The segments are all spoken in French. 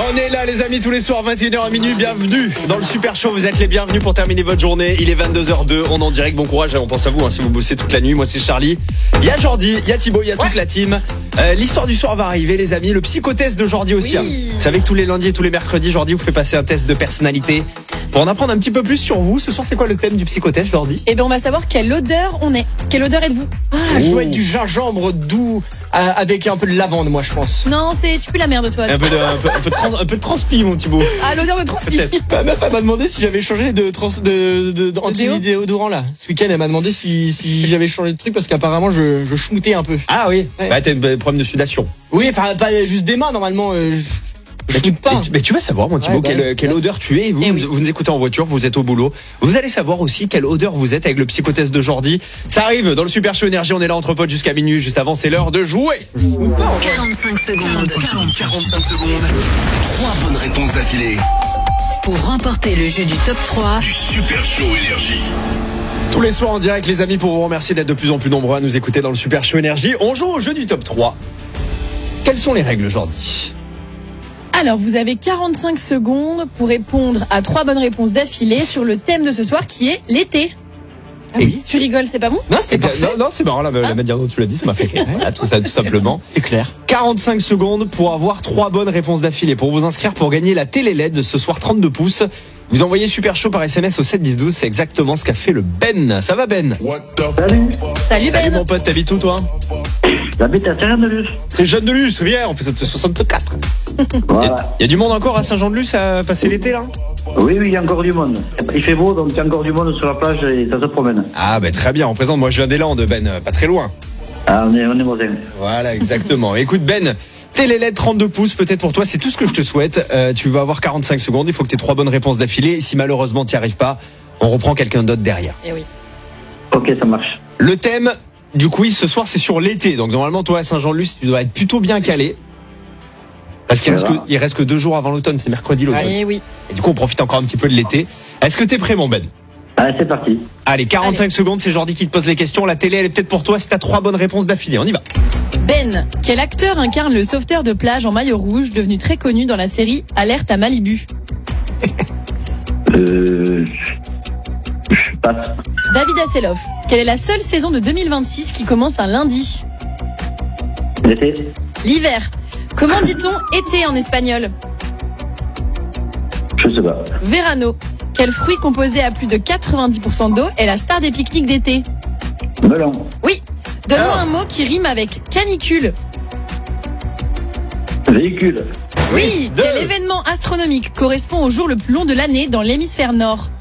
On est là les amis tous les soirs 21h à minuit. Bienvenue dans le Super Show. Vous êtes les bienvenus pour terminer votre journée. Il est 22h02. On est en direct. Bon courage. On pense à vous si vous bossez toute la nuit. Moi c'est Charlie. Il y a Jordi, il y a Thibaut, il y a toute la team. L'histoire du soir va arriver les amis. Le psychotest de Jordi aussi. Oui. Vous savez que tous les lundis et tous les mercredis, Jordi vous fait passer un test de personnalité. Pour en apprendre un petit peu plus sur vous, ce soir c'est quoi le thème du psychotest Jordi? Eh bien on va savoir quelle odeur on est. Quelle odeur êtes-vous? Je dois être du gingembre doux avec un peu de lavande, moi je pense. Non, tu pues la merde toi. Un peu de transpi mon Thibaut. Ah, l'odeur de transpi. Peut-être. Ma meuf elle m'a demandé si j'avais changé de anti-déodorant là. Ce week-end elle m'a demandé si j'avais changé de truc parce qu'apparemment je schmoutais un peu. Ah oui. Ouais. Bah t'as un problème de sudation. Oui, enfin pas juste des mains normalement. Je schmoute pas. Mais tu vas savoir, mon Thibaut, Ouais, quelle odeur tu es. Vous, Eh oui. vous nous écoutez en voiture, vous êtes au boulot. Vous allez savoir aussi quelle odeur vous êtes avec le psychotest de Jordi. Ça arrive dans le Super Show Énergie. On est là entre potes jusqu'à minuit. Juste avant, c'est l'heure de jouer. 45 secondes. 45 secondes. 3 bonnes réponses d'affilée. Pour remporter le jeu du top 3 du Super Show Énergie. Tous les soirs en direct, les amis, pour vous remercier d'être de plus en plus nombreux à nous écouter dans le Super Show Énergie. On joue au jeu du top 3. Quelles sont les règles, Jordi? Alors vous avez 45 secondes pour répondre à 3 bonnes réponses d'affilée sur le thème de ce soir qui est l'été. Oui. Tu rigoles, c'est pas bon? Non, c'est parfait. Non, c'est marrant, la manière dont tu l'as dit, ça m'a fait rire. Voilà, tout simplement. C'est clair. 45 secondes pour avoir 3 bonnes réponses d'affilée. Pour vous inscrire pour gagner la télé LED de ce soir 32 pouces. Vous envoyez Super Show par SMS au 7 10 12. C'est exactement ce qu'a fait le Ben. Ça va Ben? Salut, Salut Salut Ben. mon pote, t'habites où toi? j'habite à Saint-Jean-de-Luz. C'est Jeune de Luz, viens, on fait ça de 64. Voilà. Il y a du monde encore à Saint-Jean-de-Luz à passer l'été là? Oui, il y a encore du monde. Il fait beau, donc il y a encore du monde sur la plage et ça se promène. Ah bah très bien, on présente, moi je viens des Landes Ben, pas très loin. Ah, on est Mosin. Voilà, exactement. Écoute Ben, télé LED 32 pouces peut-être pour toi, c'est tout ce que je te souhaite. Tu vas avoir 45 secondes, il faut que tu aies 3 bonnes réponses d'affilée. Et si malheureusement tu n'y arrives pas, on reprend quelqu'un d'autre derrière. Eh oui. Ok, ça marche. Le thème du quiz ce soir c'est sur l'été, donc normalement toi à Saint-Jean-de-Luz tu dois être plutôt bien calé. Parce qu'il reste que 2 jours avant l'automne, c'est mercredi l'automne. Eh oui. Et du coup on profite encore un petit peu de l'été. Est-ce que t'es prêt mon Ben? Allez, c'est parti. Allez, 45 secondes, c'est Jordi qui te pose les questions. La télé elle est peut-être pour toi si t'as 3 bonnes réponses d'affilée, on y va. Ben, quel acteur incarne le sauveteur de plage en maillot rouge devenu très connu dans la série Alerte à Malibu? Je passe. David Hasselhoff. Quelle est la seule saison de 2026 qui commence un lundi? L'été. L'hiver. Comment dit-on été en espagnol? Je sais pas. Verano. Quel fruit composé à plus de 90% d'eau est la star des pique-niques d'été? Melon. Oui. Donne-moi un mot qui rime avec canicule. Véhicule. Oui. Deux. Quel événement astronomique correspond au jour le plus long de l'année dans l'hémisphère nord?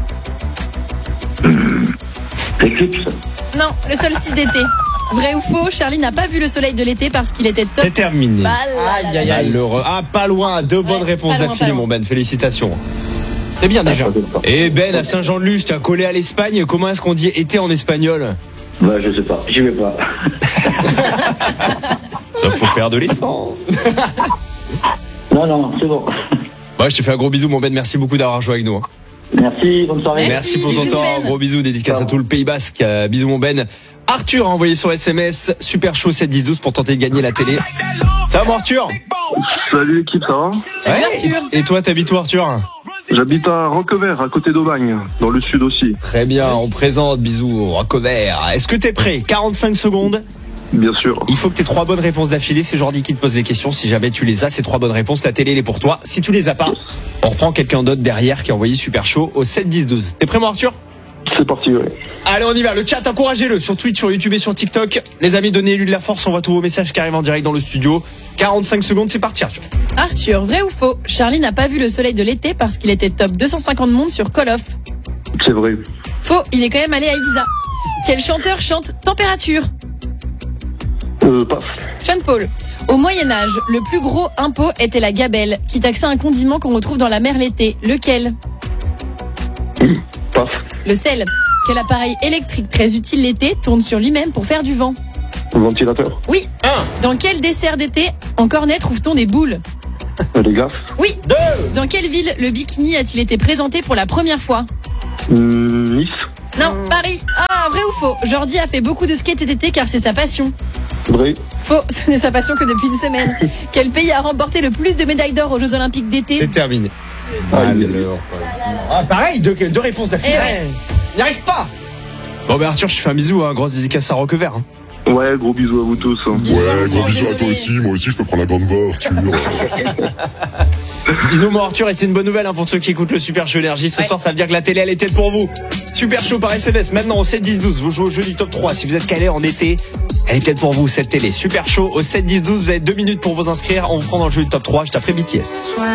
Éclipse. Non, le solstice d'été. Vrai ou faux, Charlie n'a pas vu le soleil de l'été parce qu'il était top. C'est terminé. Aïe aïe aïe. Malheureux. Ah, pas loin, 2 bonnes réponses pas loin, d'affilée pas loin. mon Ben, félicitations. C'était bien déjà. Et Ben à Saint-Jean-de-Luz, tu as collé à l'Espagne, comment est-ce qu'on dit été en espagnol? Bah, je sais pas. J'y vais pas. Sauf pour faire de l'essence. Non, c'est bon. Moi, je te fais un gros bisou mon Ben, merci beaucoup d'avoir joué avec nous. Merci, bonne soirée. Merci pour ton bisous, temps, Ben. gros bisous, dédicace à tout le Pays Basque. Bisous mon Ben. Arthur a envoyé sur SMS Super Show 7 10 12 pour tenter de gagner la télé. Ça va mon Arthur? Salut l'équipe, ça va? Salut, Arthur. Et toi, t'habites où Arthur? J'habite à Roquevert, à côté d'Aubagne, dans le sud aussi. Très bien, on présente, bisous, Roquevert. Est-ce que t'es prêt? 45 secondes. Bien sûr. Il faut que tu aies 3 bonnes réponses d'affilée. C'est Jordi qui te pose les questions. Si jamais tu les as, ces 3 bonnes réponses, la télé elle est pour toi. Si tu les as pas, on reprend quelqu'un d'autre derrière qui a envoyé Super Show au 7 10 12. T'es prêt mon Arthur? C'est parti, ouais. Allez, on y va. Le chat, encouragez-le sur Twitch, sur YouTube et sur TikTok. Les amis, donnez-lui de la force. On voit tous vos messages qui arrivent en direct dans le studio. 45 secondes, c'est parti Arthur. Arthur, vrai ou faux, Charlie n'a pas vu le soleil de l'été parce qu'il était top 250 monde sur Call of. C'est vrai. Faux, il est quand même allé à Ibiza. Quel chanteur chante Température? Passe. Sean Paul. Au Moyen-Âge, le plus gros impôt était la gabelle, qui taxait un condiment qu'on retrouve dans la mer l'été. Lequel? Passe. Le sel. Quel appareil électrique très utile l'été tourne sur lui-même pour faire du vent? Ventilateur. Oui. 1, Dans quel dessert d'été en cornet trouve-t-on des boules? Les glaces. Oui. 2, Dans quelle ville le bikini a-t-il été présenté pour la première fois? Nice. Non, Paris. Ah, vrai ou faux? Jordi a fait beaucoup de skate cet été car c'est sa passion. Vrai. Faux, ce n'est sa passion que depuis une semaine. Quel pays a remporté le plus de médailles d'or aux Jeux Olympiques d'été? C'est terminé. Alors. Pareil, deux réponses d'affilée. Eh ouais. N'y arrive pas. Bon, bah Arthur, je te fais un bisou, hein. Grosse dédicace à Roquevert. Hein. Ouais, gros bisous à vous tous. Ouais, gros bisous à toi aussi. Moi aussi, je peux prendre la grande voix, Arthur. Bisous, mon Arthur, et c'est une bonne nouvelle hein, pour ceux qui écoutent le Super Show Énergie. Ce soir, ça veut dire que la télé, elle est peut-être pour vous. Super Show par SMS. Maintenant, au 7-10-12, vous jouez au jeu du top 3. Si vous êtes calé en été, elle est peut-être pour vous, cette télé. Super Show au 7-10-12. Vous avez 2 minutes pour vous inscrire. On vous prend dans le jeu du top 3. Je t'appelle BTS.